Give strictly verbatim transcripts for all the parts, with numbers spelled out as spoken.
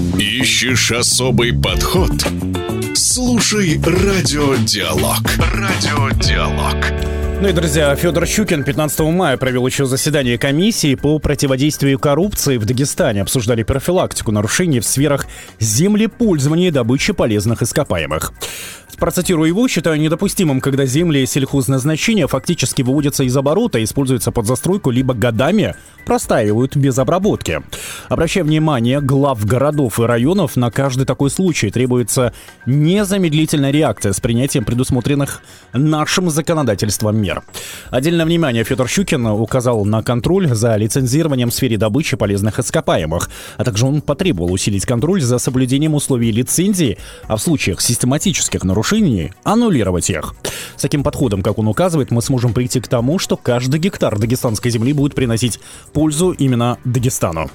Ищешь особый подход? Слушай Радиодиалог. Радиодиалог. Ну и, друзья, Федор Щукин пятнадцатого мая провел еще заседание комиссии по противодействию коррупции в Дагестане. Обсуждали профилактику нарушений в сферах землепользования и добычи полезных ископаемых. Процитирую его: «Считаю недопустимым, когда земли сельхозназначения фактически выводятся из оборота, используются под застройку, либо годами простаивают без обработки. Обращая внимание глав городов и районов на каждый такой случай, требуется незамедлительная реакция с принятием предусмотренных нашим законодательством мер». Отдельное внимание Федор Щукин указал на контроль за лицензированием в сфере добычи полезных ископаемых, а также он потребовал усилить контроль за соблюдением условий лицензии, а в случаях систематических нарушений аннулировать их. С таким подходом, как он указывает, мы сможем прийти к тому, что каждый гектар дагестанской земли будет приносить пользу именно Дагестану.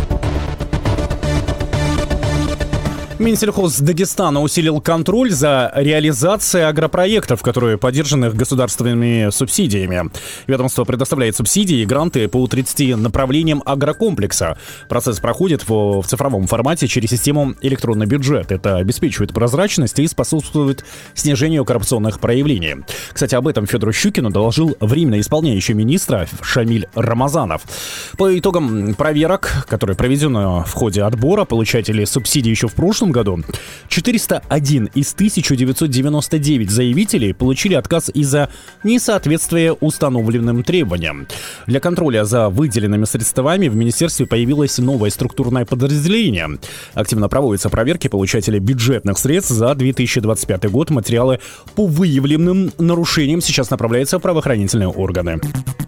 Минсельхоз Дагестана усилил контроль за реализацией агропроектов, которые поддержаны государственными субсидиями. Ведомство предоставляет субсидии и гранты по тридцати направлениям агрокомплекса. Процесс проходит в, в цифровом формате через систему электронный бюджет. Это обеспечивает прозрачность и способствует снижению коррупционных проявлений. Кстати, об этом Федору Щукину доложил временно исполняющий министра Шамиль Рамазанов. По итогам проверок, которые проведены в ходе отбора получателей субсидий еще в прошлом году, четыреста один из тысяча девятьсот девяносто девять заявителей получили отказ из-за несоответствия установленным требованиям. Для контроля за выделенными средствами в министерстве появилось новое структурное подразделение. Активно проводятся проверки получателей бюджетных средств за две тысячи двадцать пятый год. Материалы по выявленным нарушениям сейчас направляются в правоохранительные органы.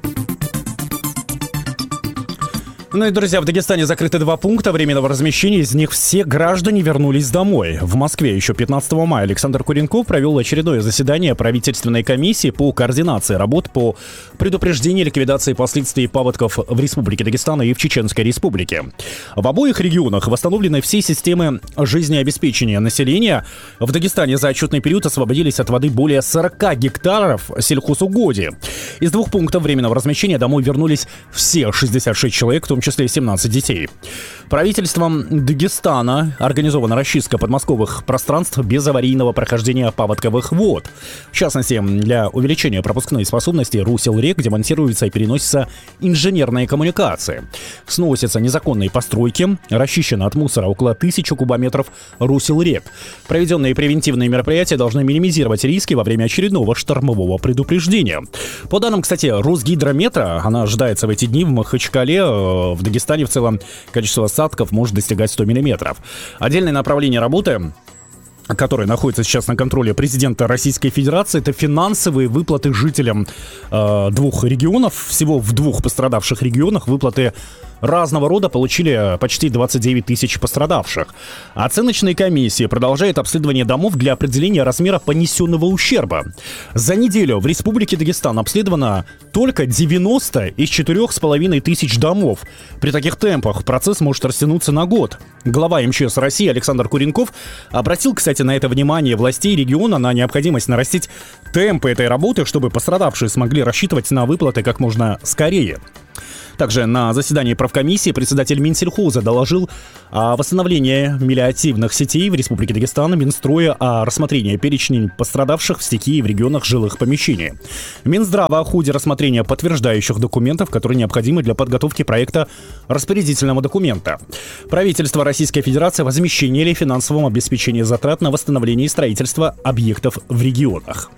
Ну и, друзья, в Дагестане закрыты два пункта временного размещения. Из них все граждане вернулись домой. В Москве еще пятнадцатого мая Александр Куренков провел очередное заседание правительственной комиссии по координации работ по предупреждению и ликвидации последствий паводков в Республике Дагестан и в Чеченской Республике. В обоих регионах восстановлены все системы жизнеобеспечения населения. В Дагестане за отчетный период освободились от воды более сорока гектаров сельхозугодий. Из двух пунктов временного размещения домой вернулись все шестьдесят шесть человек, в том числе семнадцать детей. Правительством Дагестана организована расчистка подмосковных пространств без аварийного прохождения паводковых вод. В частности, для увеличения пропускной способности русел рек демонтируются и переносятся инженерные коммуникации. Сносятся незаконные постройки, расчищено от мусора около тысячи кубометров русел рек. Проведенные превентивные мероприятия должны минимизировать риски во время очередного штормового предупреждения. По данным, кстати, Росгидрометра, она ожидается в эти дни в Махачкале. В Дагестане в целом количество осадков может достигать ста миллиметров. Отдельное направление работы, которое находится сейчас на контроле президента Российской Федерации, это финансовые выплаты жителям э, двух регионов. Всего в двух пострадавших регионах выплаты разного рода получили почти двадцать девять тысяч пострадавших. Оценочная комиссия продолжает обследование домов для определения размера понесенного ущерба. За неделю в Республике Дагестан обследовано только девяносто из четырёх с половиной тысяч домов. При таких темпах процесс может растянуться на год. Глава эм че эс России Александр Куренков обратил, кстати, на это внимание властей региона, на необходимость нарастить темпы этой работы, чтобы пострадавшие смогли рассчитывать на выплаты как можно скорее. Также на заседании правкомиссии председатель Минсельхоза доложил о восстановлении мелиоративных сетей в Республике Дагестан, Минстроя о рассмотрении перечней пострадавших в стихии в регионах жилых помещений. Минздрава о ходе рассмотрения подтверждающих документов, которые необходимы для подготовки проекта распорядительного документа. Правительство Российской Федерации возмещение или финансовом обеспечении затрат на восстановление и строительство объектов в регионах.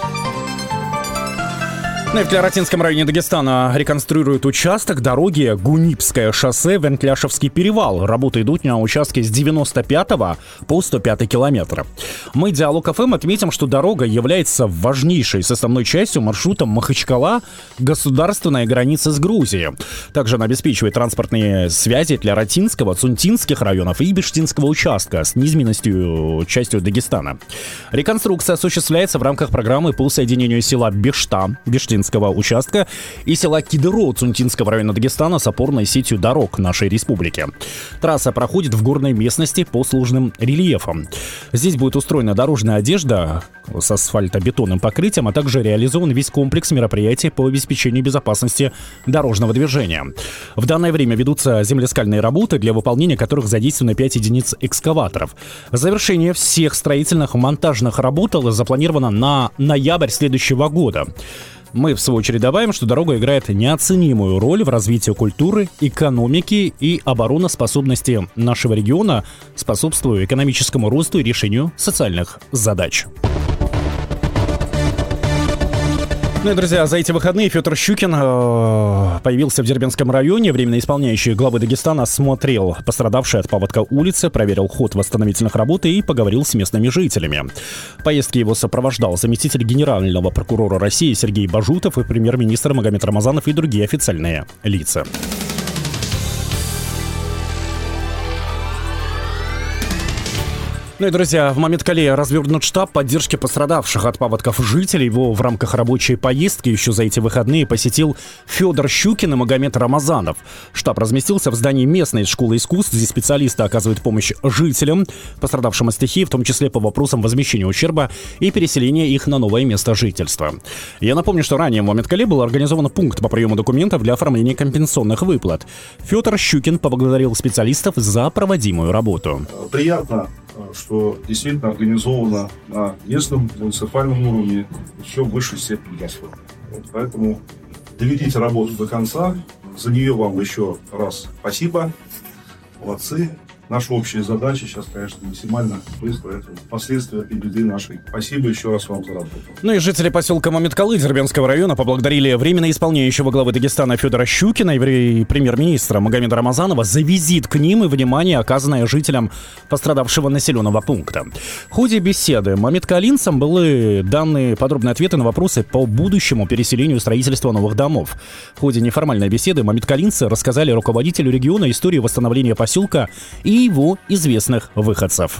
Ну и в Кляротинском районе Дагестана реконструируют участок дороги Гунипское шоссе, Вентляшевский перевал. Работы идут на участке с девяносто пятого по сто пятый километр. Мы, Диалог эф эм, отметим, что дорога является важнейшей составной частью маршрута Махачкала государственная граница с Грузией. Также она обеспечивает транспортные связи Кляротинского, Цунтинских районов и Бештинского участка с низменностью частью Дагестана. Реконструкция осуществляется в рамках программы по соединению села Бешта, Бештин Цунтинского участка и села Кидыро Цунтинского района Дагестана с опорной сетью дорог нашей республики. Трасса проходит в горной местности по сложным рельефам. Здесь будет устроена дорожная одежда с асфальтобетонным покрытием, а также реализован весь комплекс мероприятий по обеспечению безопасности дорожного движения. В данное время ведутся землескальные работы, для выполнения которых задействовано пять единиц экскаваторов. Завершение всех строительных и монтажных работ запланировано на ноябрь следующего года. Мы, в свою очередь, добавим, что дорога играет неоценимую роль в развитии культуры, экономики и обороноспособности нашего региона, способствуя экономическому росту и решению социальных задач. Ну и, друзья, за эти выходные Федор Щукин э, появился в Дербентском районе. Временно исполняющий главы Дагестана осмотрел пострадавшие от паводка улицы, проверил ход восстановительных работ и поговорил с местными жителями. В поездке его сопровождал заместитель генерального прокурора России Сергей Бажутов и премьер-министр Магомед Рамазанов и другие официальные лица. Ну и, друзья, в Мамиткале развернут штаб поддержки пострадавших от паводков жителей. Его в рамках рабочей поездки еще за эти выходные посетил Федор Щукин и Магомед Рамазанов. Штаб разместился в здании местной школы искусств. Здесь специалисты оказывают помощь жителям, пострадавшим от стихии, в том числе по вопросам возмещения ущерба и переселения их на новое место жительства. Я напомню, что ранее в Мамиткале был организован пункт по приему документов для оформления компенсационных выплат. Федор Щукин поблагодарил специалистов за проводимую работу. Приятно, что действительно организовано на местном муниципальном уровне еще в высшей степени достоверно. Вот поэтому доведите работу до конца. За нее вам еще раз спасибо. Молодцы. Наша общая задача сейчас, конечно, максимально быстро это последствия этой беды нашей. Спасибо еще раз вам за работу. Ну и жители поселка Мамиткалы Дербентского района поблагодарили временно исполняющего главы Дагестана Федора Щукина и премьер-министра Магомеда Рамазанова за визит к ним и внимание, оказанное жителям пострадавшего населенного пункта. В ходе беседы мамиткалинцам были даны подробные ответы на вопросы по будущему переселению строительства новых домов. В ходе неформальной беседы мамиткалинцы рассказали руководителю региона историю восстановления поселка и его известных выходцев.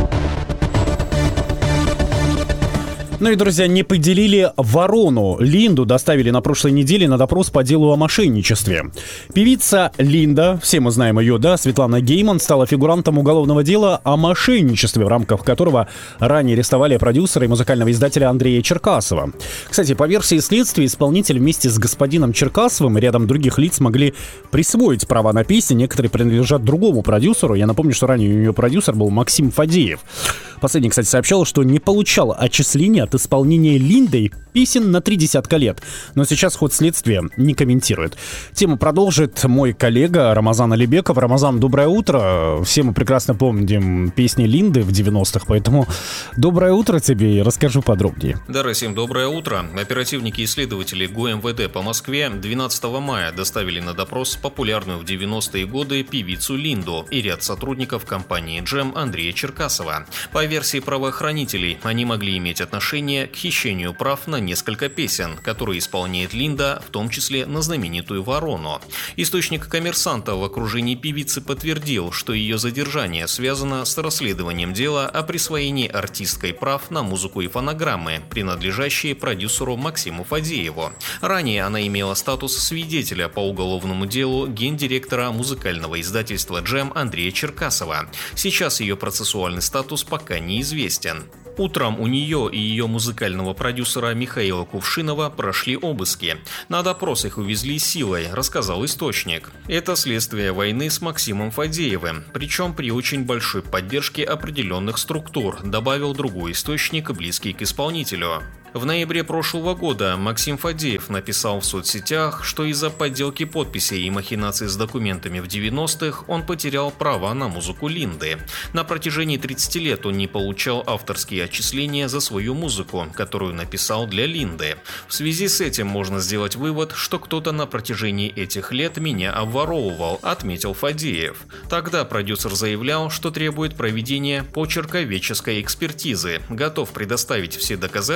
Ну и, друзья, не поделили ворону. Линду доставили на прошлой неделе на допрос по делу о мошенничестве. Певица Линда, все мы знаем ее, да, Светлана Гейман, стала фигурантом уголовного дела о мошенничестве, в рамках которого ранее арестовали продюсера и музыкального издателя Андрея Черкасова. Кстати, по версии следствия, исполнитель вместе с господином Черкасовым и рядом других лиц могли присвоить права на песни. Некоторые принадлежат другому продюсеру. Я напомню, что ранее у нее продюсер был Максим Фадеев. Последний, кстати, сообщал, что не получал отчисления от исполнения Линдой песен на три десятка лет. Но сейчас ход следствия не комментирует. Тему продолжит мой коллега Рамазан Алибеков. Рамазан, доброе утро. Все мы прекрасно помним песни Линды в девяностых, поэтому доброе утро тебе и расскажу подробнее. Да, Расим, доброе утро. Оперативники и следователи ГУМВД по Москве двенадцатого мая доставили на допрос популярную в девяностые годы певицу Линду и ряд сотрудников компании «Джем» Андрея Черкасова. По версии правоохранителей, они могли иметь отношение к хищению прав на несколько песен, которые исполняет Линда, в том числе на знаменитую «Ворону». Источник «Коммерсанта» в окружении певицы подтвердил, что ее задержание связано с расследованием дела о присвоении артисткой прав на музыку и фонограммы, принадлежащие продюсеру Максиму Фадееву. Ранее она имела статус свидетеля по уголовному делу гендиректора музыкального издательства «Джем» Андрея Черкасова. Сейчас ее процессуальный статус пока неизвестен. Утром у нее и ее музыкального продюсера Михаила Кувшинова прошли обыски. На допрос их увезли силой, рассказал источник. Это следствие войны с Максимом Фадеевым, причем при очень большой поддержке определенных структур, добавил другой источник, близкий к исполнителю. В ноябре прошлого года Максим Фадеев написал в соцсетях, что из-за подделки подписей и махинаций с документами в девяностых он потерял права на музыку Линды. На протяжении тридцати лет он не получал авторские отчисления за свою музыку, которую написал для Линды. В связи с этим можно сделать вывод, что кто-то на протяжении этих лет меня обворовывал, отметил Фадеев. Тогда продюсер заявлял, что требует проведения почерковедческой экспертизы, готов предоставить все доказательства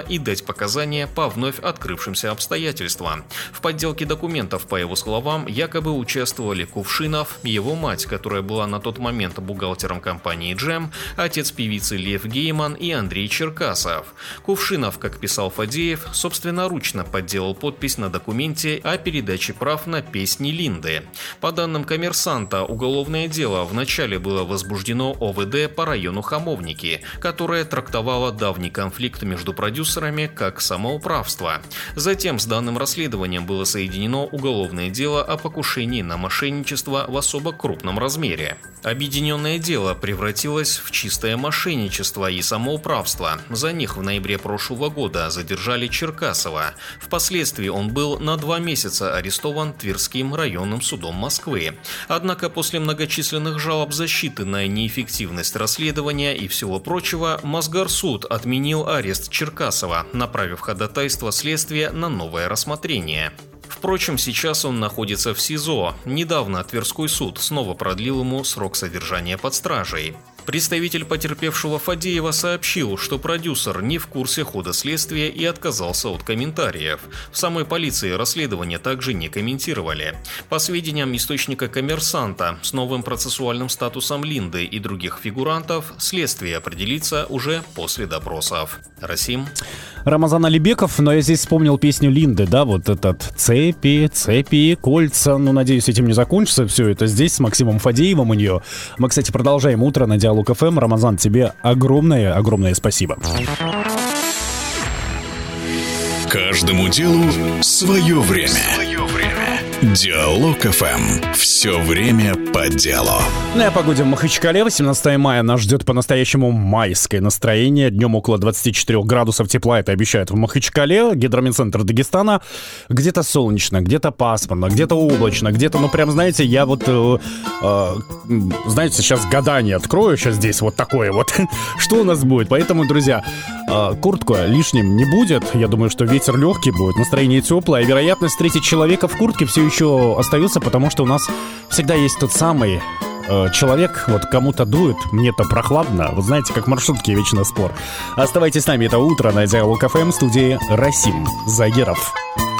и дать показания по вновь открывшимся обстоятельствам. В подделке документов, по его словам, якобы участвовали Кувшинов, его мать, которая была на тот момент бухгалтером компании «Джем», отец певицы Лев Гейман и Андрей Черкасов. Кувшинов, как писал Фадеев, собственноручно подделал подпись на документе о передаче прав на песни Линды. По данным «Коммерсанта», уголовное дело вначале было возбуждено О В Д по району Хамовники, которое трактовало давний конфликт между продюсерами как самоуправство. Затем с данным расследованием было соединено уголовное дело о покушении на мошенничество в особо крупном размере. Объединенное дело превратилось в чистое мошенничество и самоуправство. За них в ноябре прошлого года задержали Черкасова. Впоследствии он был на два месяца арестован Тверским районным судом Москвы. Однако после многочисленных жалоб защиты на неэффективность расследования и всего прочего, Мосгорсуд отменил арест Черкасова, направив ходатайство следствия на новое рассмотрение. Впрочем, сейчас он находится в СИЗО. Недавно Тверской суд снова продлил ему срок содержания под стражей. Представитель потерпевшего Фадеева сообщил, что продюсер не в курсе хода следствия и отказался от комментариев. В самой полиции расследование также не комментировали. По сведениям источника «Коммерсанта», с новым процессуальным статусом Линды и других фигурантов следствие определится уже после допросов. Расим. Рамазан Алибеков, но я здесь вспомнил песню Линды, да, вот этот «Цепи, цепи, кольца». Ну, надеюсь, этим не закончится все это здесь с Максимом Фадеевым у нее. Мы, кстати, продолжаем утро на Диалог эф эм. Рамазан, тебе огромное-огромное спасибо. Каждому делу свое время. Диалог эф эм. Все время по делу. Ну и о погоде в Махачкале. восемнадцатого мая нас ждет по-настоящему майское настроение. Днем около двадцати четырёх градусов тепла, это обещают в Махачкале. Гидрометцентр Дагестана. Где-то солнечно, где-то пасмурно, где-то облачно, где-то, ну прям, знаете, я вот, э, э, знаете, сейчас гадание открою, сейчас здесь вот такое вот. Что у нас будет? Поэтому, друзья, э, куртку лишним не будет. Я думаю, что ветер легкий будет, настроение теплое. Вероятность встретить человека в куртке все еще остается, потому что у нас всегда есть тот самый э, человек, вот кому-то дует, мне-то прохладно. Вот знаете, как в маршрутке вечно спор. Оставайтесь с нами, это утро на Диалог эф эм, в студии Расим Загиров.